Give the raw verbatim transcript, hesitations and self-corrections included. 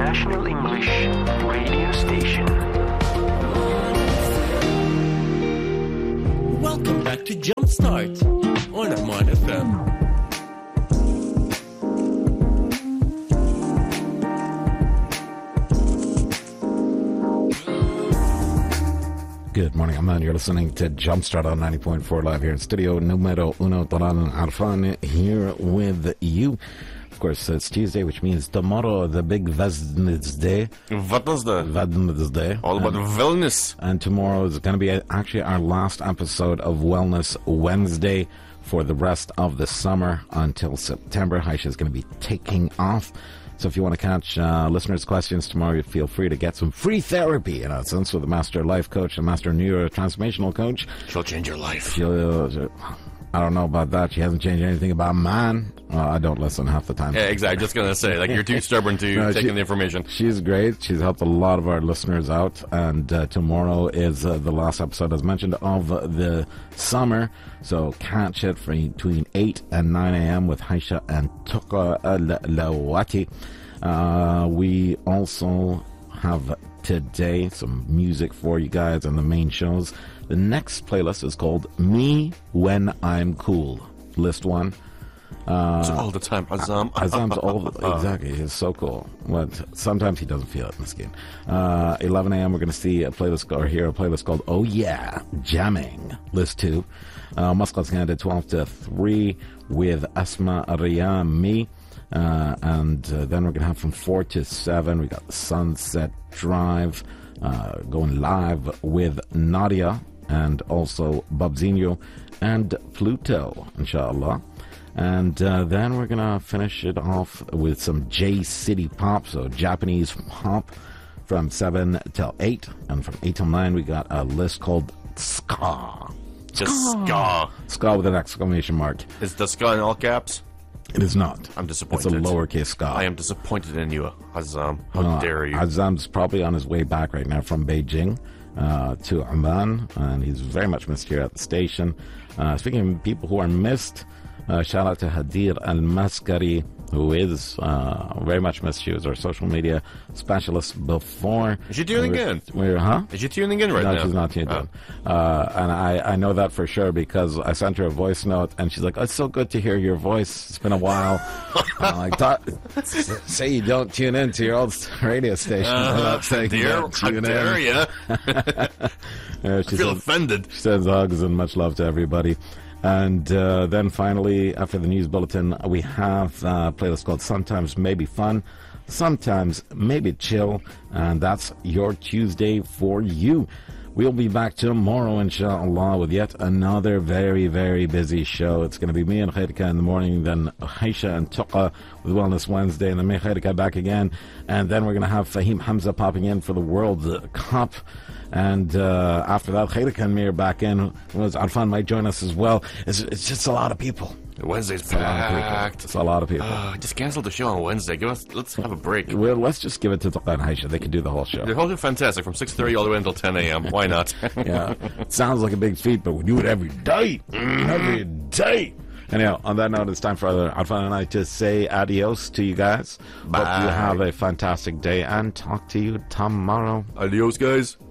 International English Radio Station. Welcome back to Jumpstart on Arman F M. Good morning, Amman. You're listening to Jumpstart on ninety point four live here in studio. Numero uno, Taran Arfan here with you. Of course, it's Tuesday, which means tomorrow, the big Wednesday. Wednesday. Wednesday. All about and, wellness. And tomorrow is going to be actually our last episode of Wellness Wednesday for the rest of the summer until September. Haisha is going to be taking off. So if you want to catch uh, listeners' questions tomorrow, feel free to get some free therapy, in a sense, with a master life coach, a master neurotransformational coach. She'll change your life. She'll, uh, I don't know about that. She hasn't changed anything about man. Uh, I don't listen half the time. Yeah, exactly. Just going to say, like, you're too stubborn to no, take she, in the information. She's great. She's helped a lot of our listeners out. And uh, tomorrow is uh, the last episode, as mentioned, of uh, the summer. So catch it between eight and nine a.m. with Haisha and Tuqa Lawati. Uh, we also have today some music for you guys on the main shows. The next playlist is called Me When I'm Cool. List one. Uh, it's all the time. Azam. Azam's all the, exactly. He's so cool. But sometimes he doesn't feel it in this game. Uh, eleven a.m. we're going to see a playlist or hear a playlist called Oh Yeah, Jamming. List two. Uh, Muscat's going to twelve to three with Asma Riya Me. Uh, and uh, then we're going to have from four to seven. We got the Sunset Drive uh, going live with Nadia and also Babzinho and Pluto, inshallah. And uh, then we're going to finish it off with some J-City pop, so Japanese pop from seven till eight. And from eight till nine, we got a list called Ska. Just Ska. Ska with an exclamation mark. Is the Ska in all caps? It is not. I'm disappointed. It's a lowercase Ska. I am disappointed in you, Azam. How uh, dare you? Azam's probably on his way back right now from Beijing uh, to Amman, and he's very much missed here at the station. Uh, speaking of people who are missed, uh, shout out to Hadir Al-Maskari, who is uh, very much missed. She was our social media specialist before. Is she tuning we're, in? We're, huh? Is she tuning in right no, now? No, she's not tuning oh. in. Uh, and I, I know that for sure because I sent her a voice note, and she's like, oh, it's so good to hear your voice. It's been a while. I'm like, talk, say you don't tune in to your old radio station. Uh, saying dear, you don't how tune dare in. you? uh, I feel sends, offended. She sends hugs and much love to everybody. And uh, then finally, after the news bulletin, we have a playlist called Sometimes Maybe Fun, Sometimes Maybe Chill, and that's your Tuesday for you. We'll be back tomorrow, inshallah, with yet another very, very busy show. It's going to be me and Khairika in the morning, then Haisha and Tuqa with Wellness Wednesday, and then me and Khairika back again. And then we're going to have Fahim Hamza popping in for the World Cup. And uh, after that, Khairika and me are back in. Arfan might join us as well. It's, it's just a lot of people. Wednesday's it's packed. It's a lot of people. Uh, just cancel the show on Wednesday. Give us, let's have a break. Well, let's just give it to Tuqa and Haisha. They can do the whole show. The whole thing's fantastic from six thirty all the way until ten a.m. Why not? Yeah. It sounds like a big feat, but we do it every day. Every day. Anyhow, on that note, it's time for Arfan and I to say adios to you guys. Bye. Hope you have a fantastic day and talk to you tomorrow. Adios, guys.